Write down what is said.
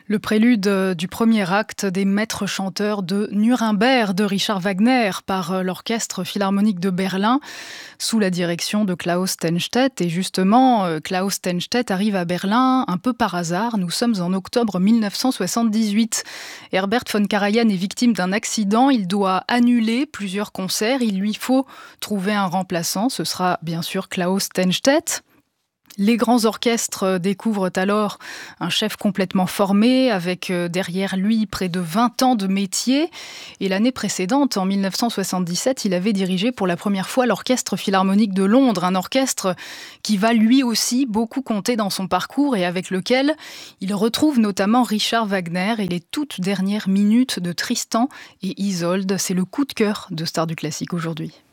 Le prélude du premier acte des maîtres chanteurs de Nuremberg de Richard Wagner par l'Orchestre Philharmonique de Berlin sous la direction de Klaus Steinstedt. Et justement, Klaus Steinstedt arrive à Berlin un peu par hasard. Nous sommes en octobre 1978. Herbert von Karajan est victime d'un accident. Il doit annuler plusieurs concerts. Il lui faut trouver un remplaçant. Ce sera bien sûr Klaus Steinstedt. Les grands orchestres découvrent alors un chef complètement formé, avec derrière lui près de 20 ans de métier. Et l'année précédente, en 1977, il avait dirigé pour la première fois l'Orchestre Philharmonique de Londres, un orchestre qui va lui aussi beaucoup compter dans son parcours et avec lequel il retrouve notamment Richard Wagner et les toutes dernières minutes de Tristan et Isolde. C'est le coup de cœur de Stars du classique aujourd'hui.